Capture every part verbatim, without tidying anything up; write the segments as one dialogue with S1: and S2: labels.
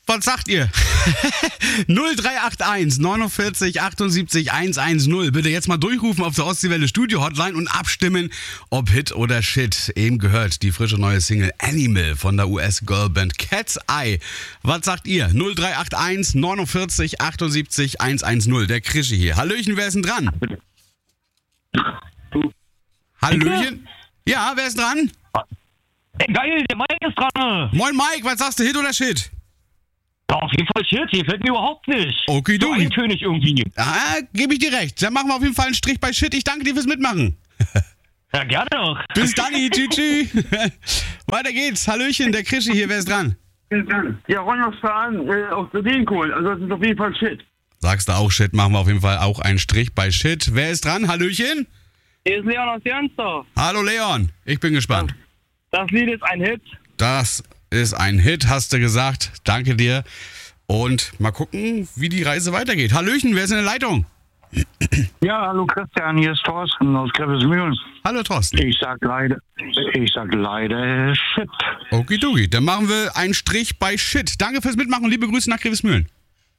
S1: Was sagt ihr? null drei acht eins neunundvierzig achtundsiebzig hundertzehn. Bitte jetzt mal durchrufen auf der Ostseewelle Studio Hotline und abstimmen, ob Hit oder Shit. Eben gehört die frische neue Single Animal von der U S-Girlband Cat's Eye. Was sagt ihr? null drei acht eins neunundvierzig achtundsiebzig hundertzehn. Der Krischi hier. Hallöchen, wer ist denn dran? Hallöchen? Ja, wer ist dran?
S2: Geil, der Mike ist dran.
S1: Moin Mike, was sagst du, Hit oder Shit?
S2: Ja, auf jeden Fall Shit, hier fällt mir überhaupt nicht.
S1: Okay,
S2: so
S1: du.
S2: eintönig irgendwie.
S1: Ah, gebe ich dir recht. Dann machen wir auf jeden Fall einen Strich bei Shit. Ich danke dir fürs Mitmachen.
S2: Ja, gerne doch.
S1: Bis dann, tschüss, tschüss. Weiter geht's. Hallöchen, der Krischi hier, wer ist dran?
S3: Ja, Ron aus Fahren, äh, aus Berlin-Kohl. Also das ist auf jeden Fall Shit.
S1: Sagst du auch Shit, machen wir auf jeden Fall auch einen Strich bei Shit. Wer ist dran? Hallöchen?
S3: Hier ist Leon aus Jörnsdorf.
S1: Hallo Leon, ich bin gespannt.
S3: Das Lied ist ein Hit.
S1: Das ist ein Hit, hast du gesagt. Danke dir. Und mal gucken, wie die Reise weitergeht. Hallöchen, wer ist in der Leitung?
S4: Ja, hallo Christian, hier ist Thorsten aus Grevesmühlen.
S1: Hallo Thorsten.
S4: Ich sag leider, ich sag leider Shit.
S1: Okidoki, dann machen wir einen Strich bei Shit. Danke fürs Mitmachen, liebe Grüße nach Grevesmühlen.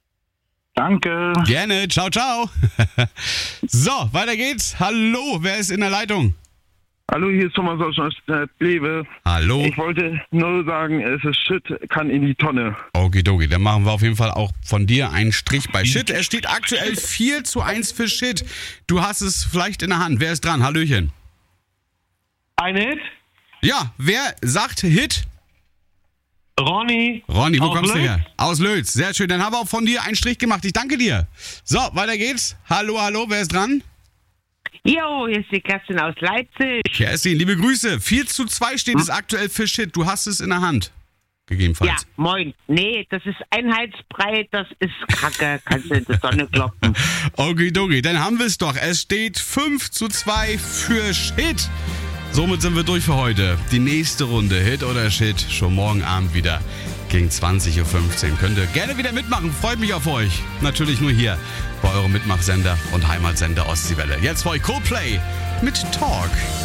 S4: Danke.
S1: Gerne, ciao, ciao. So, weiter geht's. Hallo, wer ist in der Leitung?
S3: Hallo, hier ist Thomas aus äh, Plewe.
S1: Hallo.
S3: Ich wollte nur sagen, es ist Shit, kann in die Tonne.
S1: Okidoki, dann machen wir auf jeden Fall auch von dir einen Strich bei Shit. Es steht aktuell vier zu eins für Shit. Du hast es vielleicht in der Hand. Wer ist dran? Hallöchen.
S2: Ein Hit?
S1: Ja, wer sagt Hit?
S2: Ronny.
S1: Ronny, wo
S2: Aus
S1: kommst du
S2: Lötz?
S1: her? Aus Lötz. Sehr schön. Dann haben wir auch von dir einen Strich gemacht. Ich danke dir. So, weiter geht's. Hallo, hallo, wer ist dran?
S5: Jo, hier ist die Kerstin aus Leipzig.
S1: Kerstin, liebe Grüße. vier zu zwei steht es aktuell für Shit. Du hast es in der Hand.
S5: Ja,
S1: Gegebenenfalls.
S5: moin. Nee, das ist Einheitsbrei, das ist Kacke. Kannst du in die Sonne kloppen.
S1: Okidoki, dann haben wir es doch. Es steht fünf zu zwei für Shit. Somit sind wir durch für heute. Die nächste Runde, Hit oder Shit, schon morgen Abend wieder gegen zwanzig Uhr fünfzehn. Könnt ihr gerne wieder mitmachen. Freut mich auf euch. Natürlich nur hier bei eurem Mitmachsender und Heimatsender Ostseewelle. Jetzt für euch Coldplay mit Talk.